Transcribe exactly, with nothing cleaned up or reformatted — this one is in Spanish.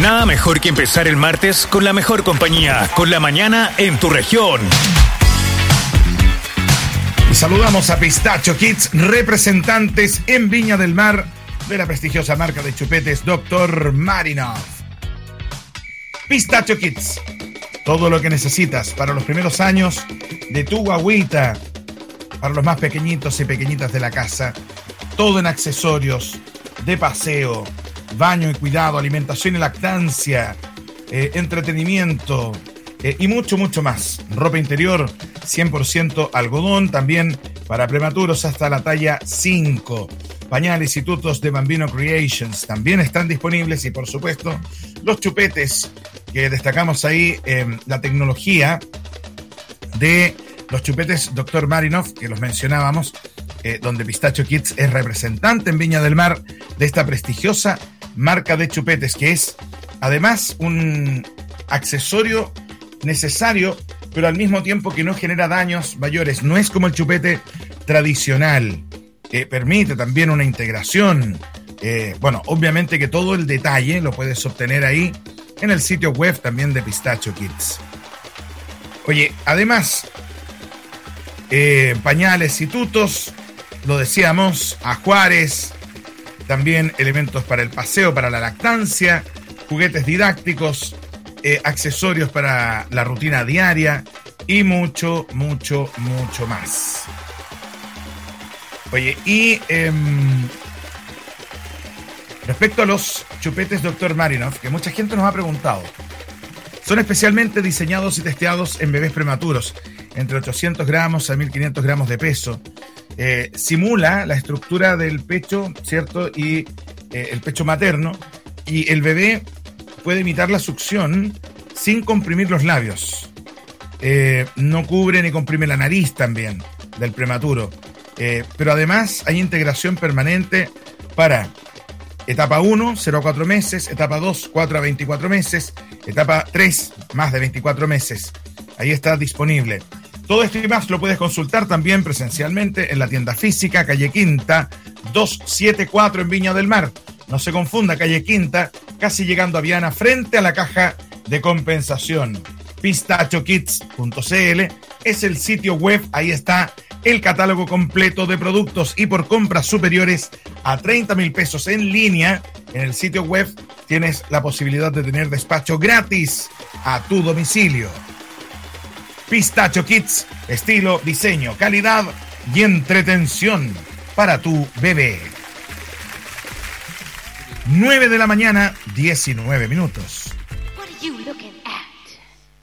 Nada mejor que empezar el martes con la mejor compañía, con la mañana en tu región. Y saludamos a Pistacho Kids, representantes en Viña del Mar de la prestigiosa marca de chupetes doctor Marinov. Pistacho Kids, todo lo que necesitas para los primeros años de tu guagüita, para los más pequeñitos y pequeñitas de la casa, todo en accesorios de paseo, baño y cuidado, alimentación y lactancia, eh, entretenimiento eh, y mucho, mucho más. Ropa interior cien por ciento algodón, también para prematuros hasta la talla cinco. Pañales y tutos de Bambino Creations también están disponibles y, por supuesto, los chupetes que destacamos ahí, eh, la tecnología de los chupetes doctor Marinov, que los mencionábamos, eh, donde Pistacho Kids es representante en Viña del Mar de esta prestigiosa marca de chupetes, que es además un accesorio necesario, pero al mismo tiempo que no genera daños mayores. No es como el chupete tradicional, que permite también una integración. Eh, bueno, obviamente que todo el detalle lo puedes obtener ahí en el sitio web también de Pistacho Kids. Oye, además, eh, pañales y tutos, lo decíamos, ajuares, también elementos para el paseo, para la lactancia, juguetes didácticos, eh, accesorios para la rutina diaria y mucho, mucho, mucho más. Oye, y eh, respecto a los chupetes doctor Marinov, que mucha gente nos ha preguntado, son especialmente diseñados y testeados en bebés prematuros, entre ochocientos gramos a mil quinientos gramos de peso. Eh, simula la estructura del pecho, ¿cierto? Y eh, el pecho materno, y el bebé puede imitar la succión sin comprimir los labios. Eh, no cubre ni comprime la nariz también del prematuro. Eh, pero además hay integración permanente para etapa uno, cero a cuatro meses, etapa dos, cuatro a veinticuatro meses, etapa tres, más de veinticuatro meses. Ahí está disponible. Todo esto y más lo puedes consultar también presencialmente en la tienda física, calle Quinta, doscientos setenta y cuatro en Viña del Mar. No se confunda, calle Quinta, casi llegando a Viana, frente a la caja de compensación. pistacho kids punto c l es el sitio web, ahí está el catálogo completo de productos, y por compras superiores a treinta mil pesos en línea en el sitio web tienes la posibilidad de tener despacho gratis a tu domicilio. Pistacho Kids, estilo, diseño, calidad y entretención para tu bebé. nueve de la mañana, diecinueve minutos. What are you looking at?